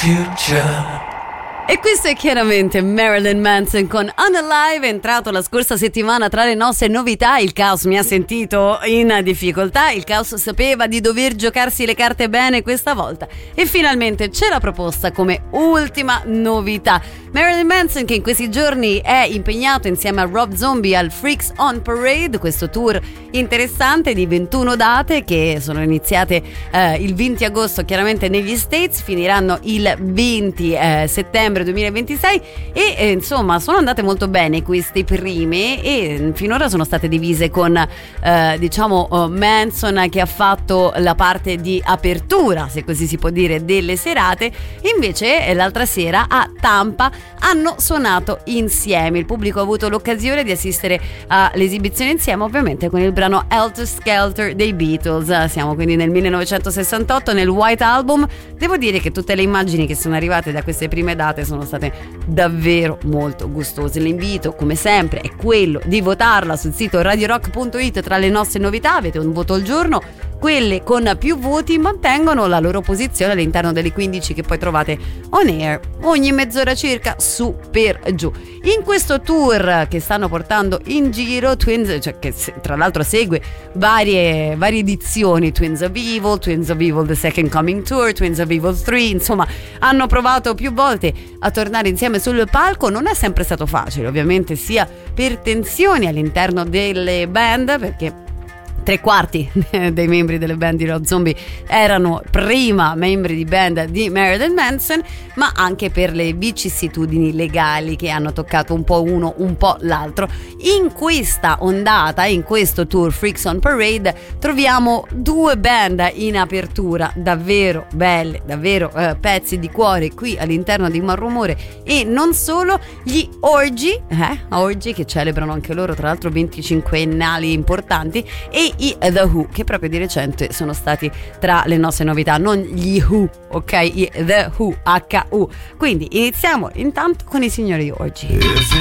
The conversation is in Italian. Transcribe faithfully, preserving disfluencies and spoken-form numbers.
future. E questo è chiaramente Marilyn Manson con Unalive, entrato la scorsa settimana tra le nostre novità. Il Caos mi ha sentito in difficoltà, il Caos sapeva di dover giocarsi le carte bene questa volta e finalmente ce l'ha proposta come ultima novità. Marilyn Manson, che in questi giorni è impegnato insieme a Rob Zombie al Freaks on Parade, questo tour interessante di ventuno date che sono iniziate eh, il venti agosto chiaramente negli States, finiranno il venti eh, settembre duemilaventisei e eh, insomma sono andate molto bene queste prime e finora sono state divise con eh, diciamo uh, Manson che ha fatto la parte di apertura, se così si può dire, delle serate. Invece eh, l'altra sera a Tampa hanno suonato insieme, il pubblico ha avuto l'occasione di assistere all'esibizione insieme ovviamente con il brano Helter Skelter dei Beatles. Siamo quindi nel millenovecentosessantotto, nel White Album. Devo dire che tutte le immagini che sono arrivate da queste prime date sono state davvero molto gustose. L'invito come sempre è quello di votarla sul sito radio rock punto it. Tra le nostre novità avete un voto al giorno, quelle con più voti mantengono la loro posizione all'interno delle quindici che poi trovate on air ogni mezz'ora circa, su per giù. In questo tour che stanno portando in giro Twins, cioè che tra l'altro segue varie, varie edizioni, Twins of Evil, Twins of Evil The Second Coming Tour, Twins of Evil tre, insomma hanno provato più volte a tornare insieme sul palco. Non è sempre stato facile ovviamente, sia per tensioni all'interno delle band, perché tre quarti dei membri delle band di Rob Zombie erano prima membri di band di Marilyn Manson, ma anche per le vicissitudini legali che hanno toccato un po' uno un po' l'altro. In questa ondata, in questo tour Freaks on Parade, troviamo due band in apertura davvero belle, davvero eh, pezzi di cuore qui all'interno di Malrumore, e non solo, gli Orgy, eh, Orgy che celebrano anche loro tra l'altro venticinquennali importanti, e i The Who, che proprio di recente sono stati tra le nostre novità, non gli Who, ok? I The Who, H U. Quindi iniziamo intanto con i signori Orgy.